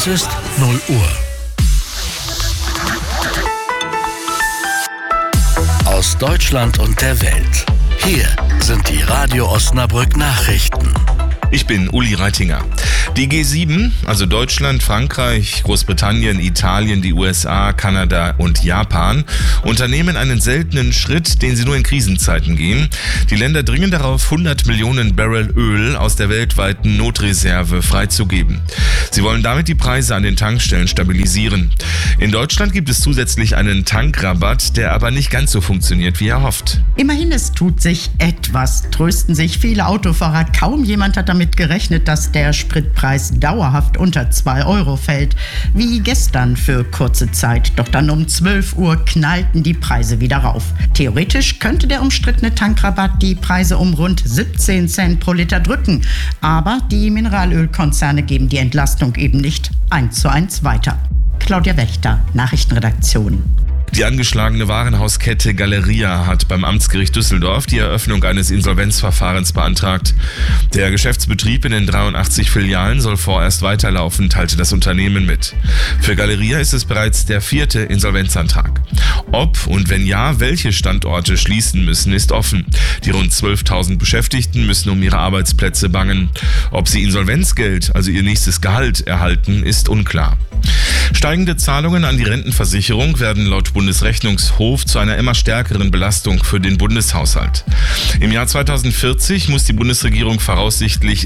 Es ist 0 Uhr. Aus Deutschland und der Welt. Hier sind die Radio Osnabrück Nachrichten. Ich bin Uli Reitinger. Die G7, also Deutschland, Frankreich, Großbritannien, Italien, die USA, Kanada und Japan, unternehmen einen seltenen Schritt, den sie nur in Krisenzeiten gehen. Die Länder dringen darauf, 100 Millionen Barrel Öl aus der weltweiten Notreserve freizugeben. Sie wollen damit die Preise an den Tankstellen stabilisieren. In Deutschland gibt es zusätzlich einen Tankrabatt, der aber nicht ganz so funktioniert, wie erhofft. Immerhin, es tut sich etwas, trösten sich viele Autofahrer. Kaum jemand hat damit gerechnet, dass der Spritpreis dauerhaft unter 2 Euro fällt. Wie gestern für kurze Zeit. Doch dann um 12 Uhr knallten die Preise wieder rauf. Theoretisch könnte der umstrittene Tankrabatt die Preise um rund 17 Cent pro Liter drücken. Aber die Mineralölkonzerne geben die Entlastung eben nicht 1:1 weiter. Claudia Wächter, Nachrichtenredaktion. Die angeschlagene Warenhauskette Galeria hat beim Amtsgericht Düsseldorf die Eröffnung eines Insolvenzverfahrens beantragt. Der Geschäftsbetrieb in den 83 Filialen soll vorerst weiterlaufen, teilte das Unternehmen mit. Für Galeria ist es bereits der 4. Insolvenzantrag. Ob und wenn ja, welche Standorte schließen müssen, ist offen. Die rund 12.000 Beschäftigten müssen um ihre Arbeitsplätze bangen. Ob sie Insolvenzgeld, also ihr nächstes Gehalt, erhalten, ist unklar. Steigende Zahlungen an die Rentenversicherung werden laut Bundesrechnungshof zu einer immer stärkeren Belastung für den Bundeshaushalt. Im Jahr 2040 muss die Bundesregierung voraussichtlich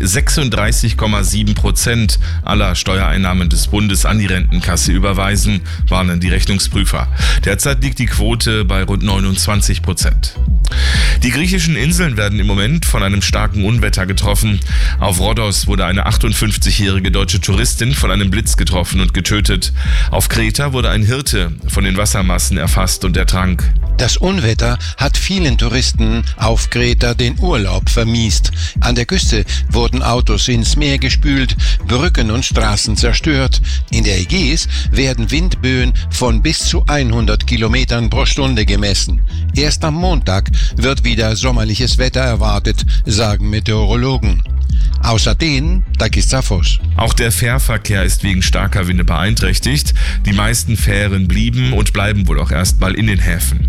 36,7% aller Steuereinnahmen des Bundes an die Rentenkasse überweisen, warnen die Rechnungsprüfer. Derzeit liegt die Quote bei rund 29%. Die griechischen Inseln werden im Moment von einem starken Unwetter getroffen. Auf Rhodos wurde eine 58-jährige deutsche Touristin von einem Blitz getroffen und getötet. Auf Kreta wurde ein Hirte von den Wassermassen erfasst und ertrank. Das Unwetter hat vielen Touristen auf Kreta den Urlaub vermiest. An der Küste wurden Autos ins Meer gespült, Brücken und Straßen zerstört. In der Ägäis werden Windböen von bis zu 100 Kilometern pro Stunde gemessen. Erst am Montag wird wieder sommerliches Wetter erwartet, sagen Meteorologen. Aus Athen, Takis Zaphos. Auch der Fährverkehr ist wegen starker Winde beeinträchtigt. Die meisten Fähren blieben und bleiben wohl auch erstmal in den Häfen.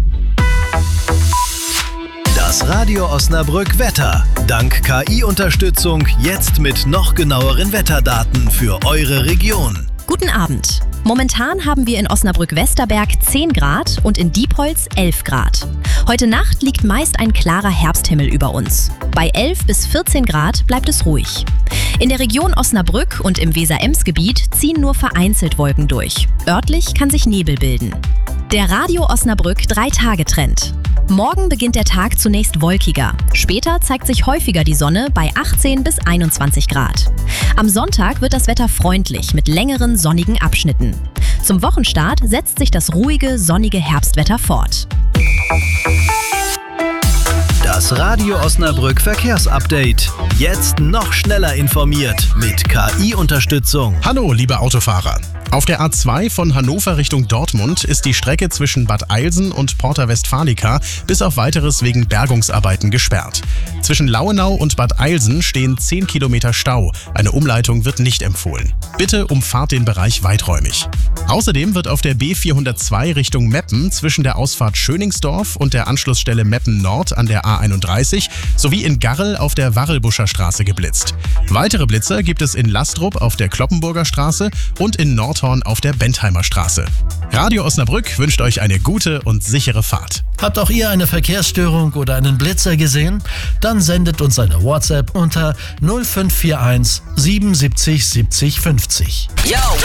Das Radio Osnabrück Wetter. Dank KI-Unterstützung jetzt mit noch genaueren Wetterdaten für eure Region. Guten Abend. Momentan haben wir in Osnabrück-Westerberg 10 Grad und in Diepholz 11 Grad. Heute Nacht liegt meist ein klarer Herbsthimmel über uns. Bei 11 bis 14 Grad bleibt es ruhig. In der Region Osnabrück und im Weser-Ems-Gebiet ziehen nur vereinzelt Wolken durch. Örtlich kann sich Nebel bilden. Der Radio Osnabrück 3-Tage-Trend. Morgen beginnt der Tag zunächst wolkiger. Später zeigt sich häufiger die Sonne bei 18 bis 21 Grad. Am Sonntag wird das Wetter freundlich mit längeren sonnigen Abschnitten. Zum Wochenstart setzt sich das ruhige, sonnige Herbstwetter fort. Das Radio Osnabrück Verkehrsupdate. Jetzt noch schneller informiert mit KI-Unterstützung. Hallo, liebe Autofahrer. Auf der A2 von Hannover Richtung Dortmund ist die Strecke zwischen Bad Eilsen und Porta Westfalica bis auf Weiteres wegen Bergungsarbeiten gesperrt. Zwischen Lauenau und Bad Eilsen stehen 10 Kilometer Stau. Eine Umleitung wird nicht empfohlen. Bitte umfahrt den Bereich weiträumig. Außerdem wird auf der B402 Richtung Meppen zwischen der Ausfahrt Schöningsdorf und der Anschlussstelle Meppen Nord an der A31 sowie in Garrel auf der Warrelbuscher Straße geblitzt. Weitere Blitzer gibt es in Lastrup auf der Kloppenburger Straße und in Nordhorn auf der Bentheimer Straße. Radio Osnabrück wünscht euch eine gute und sichere Fahrt. Habt auch ihr eine Verkehrsstörung oder einen Blitzer gesehen? Dann sendet uns eine WhatsApp unter 0541 77 70 50. Yo!